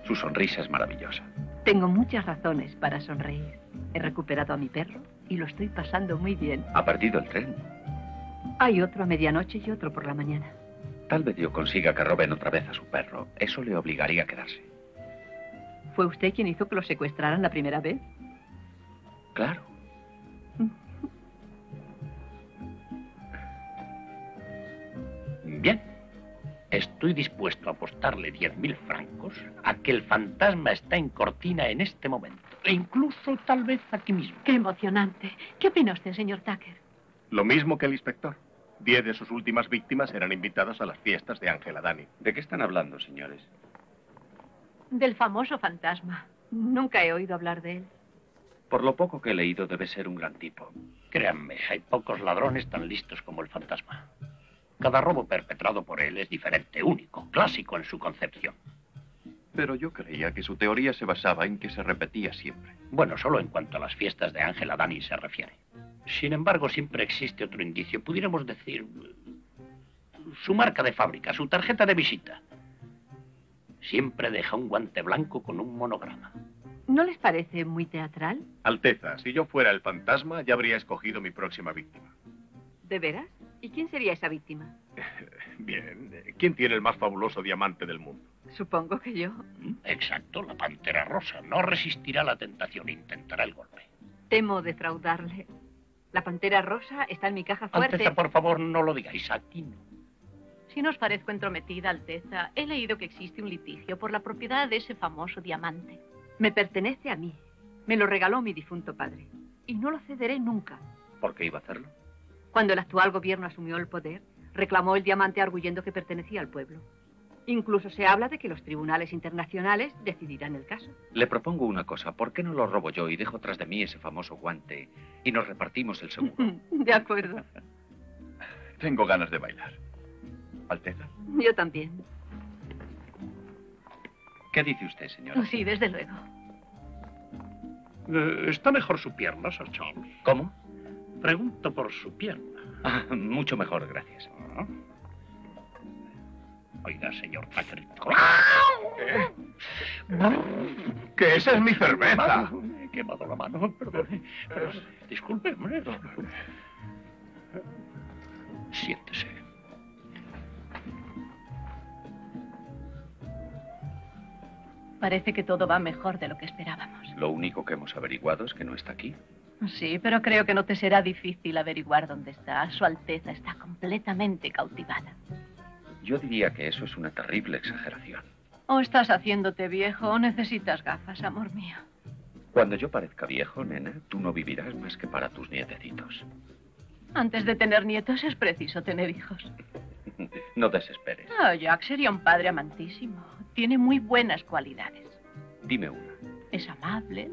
Su sonrisa es maravillosa. Tengo muchas razones para sonreír. He recuperado a mi perro y lo estoy pasando muy bien. Ha perdido el tren. Hay otro a medianoche y otro por la mañana. Tal vez yo consiga que roben otra vez a su perro. Eso le obligaría a quedarse. ¿Fue usted quien hizo que lo secuestraran la primera vez? Claro. Bien. Estoy dispuesto a apostarle 10.000 francos a que el fantasma está en Cortina en este momento. E incluso tal vez aquí mismo. Qué emocionante. ¿Qué opina usted, señor Tucker? Lo mismo que el inspector. 10 de sus últimas víctimas eran invitadas a las fiestas de Ángela Dani. ¿De qué están hablando, señores? Del famoso fantasma. Nunca he oído hablar de él. Por lo poco que he leído, debe ser un gran tipo. Créanme, hay pocos ladrones tan listos como el fantasma. Cada robo perpetrado por él es diferente, único, clásico en su concepción. Pero yo creía que su teoría se basaba en que se repetía siempre. Bueno, solo en cuanto a las fiestas de Ángela Dani se refiere. Sin embargo, siempre existe otro indicio. Pudiéramos decir su marca de fábrica, su tarjeta de visita. Siempre deja un guante blanco con un monograma. ¿No les parece muy teatral? Alteza, si yo fuera el fantasma, ya habría escogido mi próxima víctima. ¿De veras? ¿Y quién sería esa víctima? Bien, ¿quién tiene el más fabuloso diamante del mundo? Supongo que yo. Exacto, la pantera rosa. No resistirá la tentación, intentará el golpe. Temo defraudarle. La pantera rosa está en mi caja fuerte. Alteza, por favor, no lo digáis aquí. No. Si no os parezco entrometida, Alteza, he leído que existe un litigio por la propiedad de ese famoso diamante. Me pertenece a mí. Me lo regaló mi difunto padre. Y no lo cederé nunca. ¿Por qué iba a hacerlo? Cuando el actual gobierno asumió el poder, reclamó el diamante arguyendo que pertenecía al pueblo. Incluso se habla de que los tribunales internacionales decidirán el caso. Le propongo una cosa. ¿Por qué no lo robo yo y dejo tras de mí ese famoso guante y nos repartimos el seguro? De acuerdo. Tengo ganas de bailar. Alteza. Yo también. ¿Qué dice usted, señora? Sí, desde luego. ¿Está mejor su pierna, Sir Charles? ¿Cómo? Pregunto por su pierna. Mucho mejor, gracias. Oiga, señor Tucker. ¡Que esa es mi cerveza! He quemado la mano, perdone. Pero, disculpe, hombre. Siéntese. Parece que todo va mejor de lo que esperábamos. Lo único que hemos averiguado es que no está aquí. Sí, pero creo que no te será difícil averiguar dónde está. Su Alteza está completamente cautivada. Yo diría que eso es una terrible exageración. O estás haciéndote viejo o necesitas gafas, amor mío. Cuando yo parezca viejo, nena, tú no vivirás más que para tus nietecitos. Antes de tener nietos es preciso tener hijos. No desesperes. Oh, Jack sería un padre amantísimo. Tiene muy buenas cualidades. Dime una. Es amable,